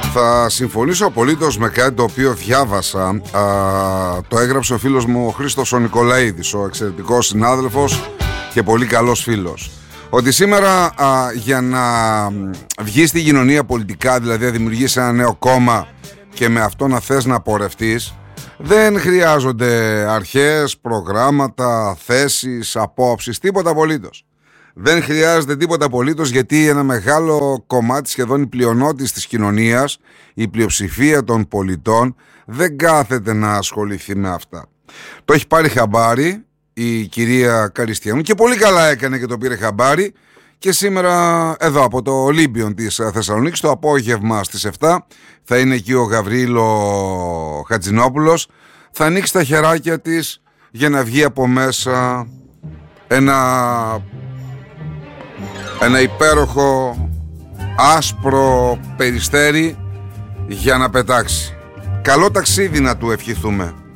Θα συμφωνήσω απολύτως με κάτι το οποίο διάβασα. Το έγραψε ο φίλος μου ο Χρήστος ο Νικολαίδης, ο εξαιρετικός συνάδελφος και πολύ καλός φίλος. Ότι σήμερα για να βγει στην κοινωνία πολιτικά, δηλαδή να δημιουργήσει ένα νέο κόμμα και με αυτό να θες να πορευτείς, δεν χρειάζονται αρχές, προγράμματα, θέσεις, απόψεις, τίποτα απολύτως. Δεν χρειάζεται τίποτα απολύτως, γιατί ένα μεγάλο κομμάτι, σχεδόν η πλειονότητα της κοινωνίας, η πλειοψηφία των πολιτών, δεν κάθεται να ασχοληθεί με αυτά. Το έχει πάρει χαμπάρι η κυρία Καριστιανού και πολύ καλά έκανε και το πήρε χαμπάρι, και σήμερα εδώ από το Ολύμπιον της Θεσσαλονίκης το απόγευμα στις 7 θα είναι εκεί ο Γαβρίλο Χατζηνόπουλος. Θα ανοίξει τα χεράκια της για να βγει από μέσα ένα υπέροχο άσπρο περιστέρι για να πετάξει. Καλό ταξίδι να του ευχηθούμε.